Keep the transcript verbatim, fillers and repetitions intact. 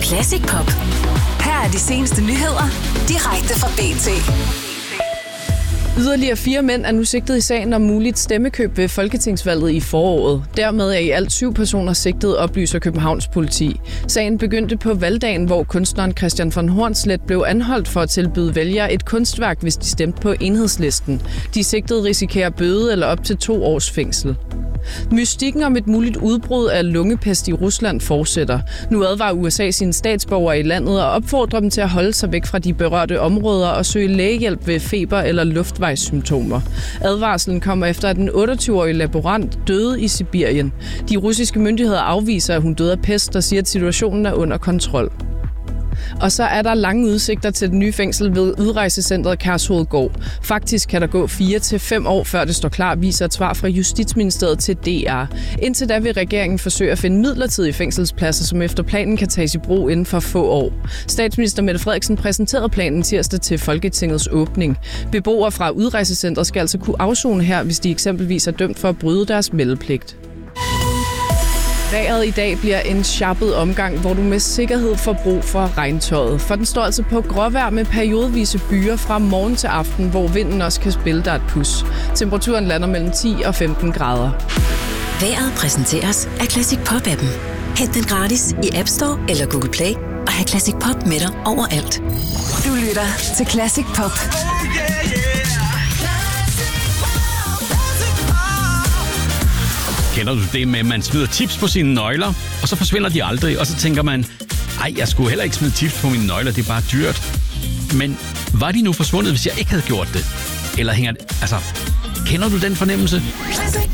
Classic Pop. Her er de seneste nyheder, direkte fra B T. Yderligere fire mænd er nu sigtet i sagen om muligt stemmekøb ved folketingsvalget i foråret. Dermed er i alt syv personer sigtet, oplyser Københavns politi. Sagen begyndte på valgdagen, hvor kunstneren Christian von Hornslet blev anholdt for at tilbyde vælgere et kunstværk, hvis de stemte på Enhedslisten. De sigtede risikerer bøde eller op til to års fængsel. Mystikken om et muligt udbrud af lungepest i Rusland fortsætter. Nu advarer U S A sine statsborgere i landet og opfordrer dem til at holde sig væk fra de berørte områder og søge lægehjælp ved feber eller luftvejssymptomer. Advarslen kommer efter, at den otteogtyve-årige laborant døde i Sibirien. De russiske myndigheder afviser, at hun døde af pest og siger, at situationen er under kontrol. Og så er der lange udsigter til det nye fængsel ved udrejsecentret Kærshovedgård. Faktisk kan der gå fire til fem år, før det står klar, viser et svar fra Justitsministeriet til D R. Indtil da vil regeringen forsøge at finde midlertidige fængselspladser, som efter planen kan tages i brug inden for få år. Statsminister Mette Frederiksen præsenterede planen tirsdag til Folketingets åbning. Beboere fra udrejsecentret skal altså kunne afsone her, hvis de eksempelvis er dømt for at bryde deres meldepligt. Vejret i dag bliver en sharpet omgang, hvor du med sikkerhed får brug for regntøjet. For den står altså på gråvejr med periodevise byer fra morgen til aften, hvor vinden også kan spille dig et pus. Temperaturen lander mellem ti og femten grader. Vejret præsenteres af Classic Pop-appen. Hent den gratis i App Store eller Google Play og have Classic Pop med dig overalt. Du lytter til Classic Pop. Kender du det med, at man smider tips på sine nøgler, og så forsvinder de aldrig, og så tænker man, ej, jeg skulle heller ikke smide tips på mine nøgler, det er bare dyrt. Men var de nu forsvundet, hvis jeg ikke havde gjort det? Eller hænger det, altså, kender du den fornemmelse?